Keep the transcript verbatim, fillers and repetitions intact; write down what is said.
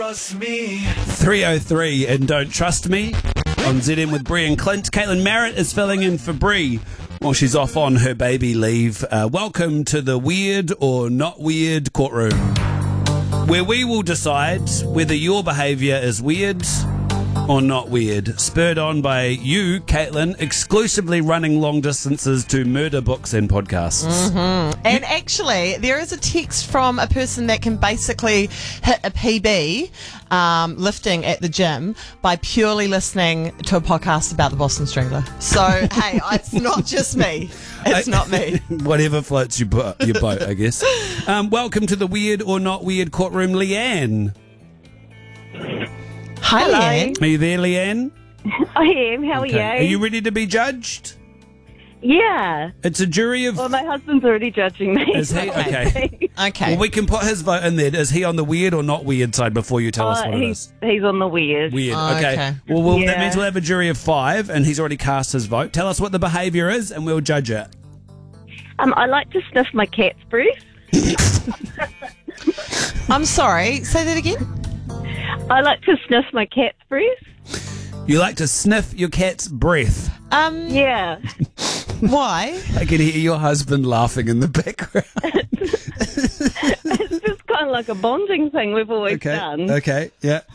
trust me. three oh three and Don't Trust Me on Z M with Bree and Clint. Caitlin Merritt is filling in for Bree while she's off on her baby leave. Uh, welcome to the Weird or Not Weird Courtroom, where we will decide whether your behaviour is weird or not weird. Spurred on by you, Caitlin, exclusively running long distances to murder books and podcasts. Mm-hmm. And actually, there is a text from a person that can basically hit a P B um, lifting at the gym by purely listening to a podcast about the Boston Strangler. So, hey, it's not just me. It's not me. Whatever floats your, bo- your boat, I guess. Um, welcome to the Weird or Not Weird Courtroom, Leanne. Hi, Hello. Leanne. Are you there, Leanne? I am. How Okay. are Are you? you ready to be judged? Yeah. It's a jury of... Well, my husband's already judging me. Is he? Okay. Okay. Well, we can put his vote in there. Is he on the weird or not weird side before you tell us Uh, what it he's, is? he's on the weird. Weird. Oh, okay. okay. Well, well that Yeah. means we'll have a jury of five, and he's already cast his vote. Tell us what the behaviour is, and we'll judge it. Um, I like to sniff my cat's breath. I'm sorry. Say that again. I like to sniff my cat's breath. You like to sniff your cat's breath. Um, Yeah. why? I can hear your husband laughing in the background. It's just kind of like a bonding thing we've always Okay. done. Okay. Yeah.